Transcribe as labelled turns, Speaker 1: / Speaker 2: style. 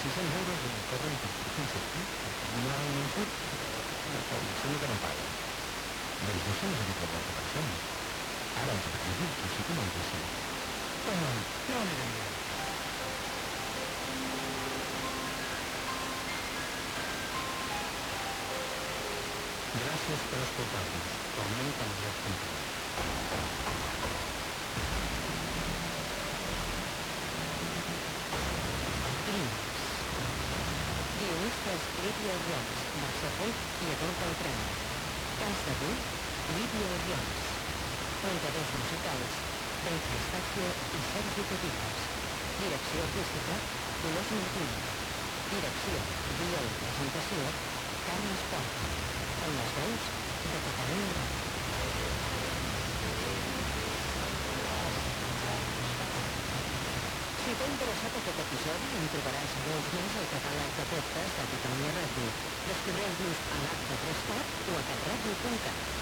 Speaker 1: 600 euros de corrent per 307 normalment el senyor que no paga. Doncs no sé, no sé què per persones. Ara els requisits, o sí que me'ls sé.
Speaker 2: No anirem bé.
Speaker 1: Gràcies per escoltar-nos. Tornem quan ja es complim.
Speaker 3: Guionistes Lídia Oriols, Mercè Folch i Adolfo Utrera. Cas d'adult, Lídia Oriols. Muntadors musicals, Benji Estacio i Sergi Cotillas. Direcció artística, Dolors Martínez. Direcció, guió i presentació, Carles Porta. En les veus de Catalunya Ràdio. Si t'ha interessat aquest episodi, en trobaràs molts més al catàleg de podcast de Catalunya Ràdio. Descobreix-nos a l'app de Prescat o a catradio.cat.